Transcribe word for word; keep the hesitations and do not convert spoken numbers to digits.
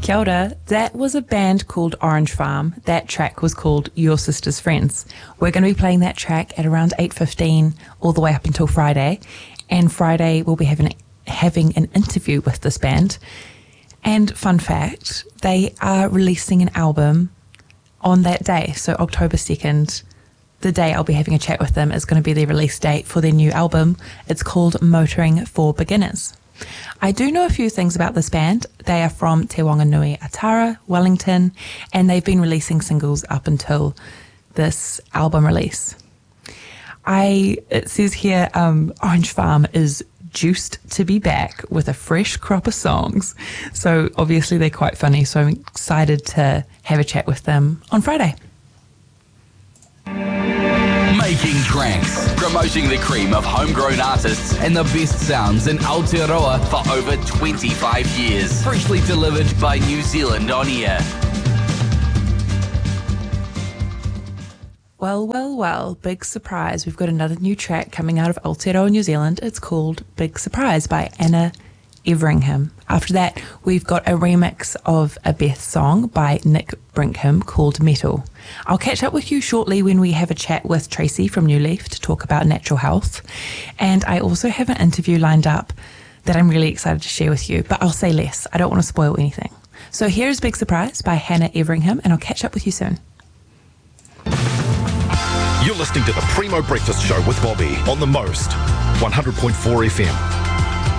Kia ora. That was a band called Orange Farm. That track was called Your Sister's Friends. We're going to be playing that track at around eight fifteen all the way up until Friday. And Friday we'll be having, having an interview with this band. And fun fact, they are releasing an album on that day. So October second, the day I'll be having a chat with them, is going to be their release date for their new album. It's called Motoring for Beginners. I do know a few things about this band. They are from Te Wanganui Atara, Wellington, and they've been releasing singles up until this album release. I it says here, um, Orange Farm is juiced to be back with a fresh crop of songs. So obviously they're quite funny, so I'm excited to have a chat with them on Friday. Making Tracks, promoting the cream of homegrown artists and the best sounds in Aotearoa for over twenty-five years. Freshly delivered by New Zealand On Air. Well, well, well, big surprise. We've got another new track coming out of Aotearoa, New Zealand. It's called Big Surprise by Anna Everingham. After that, we've got a remix of a Beth song by Nick Brinkham called Metal. I'll catch up with you shortly when we have a chat with Tracy from New Leaf to talk about natural health. And I also have an interview lined up that I'm really excited to share with you, but I'll say less. I don't want to spoil anything. So here's Big Surprise by Hannah Everingham, and I'll catch up with you soon. You're listening to the Primo Breakfast Show with Bobby on the Most, one hundred point four F M.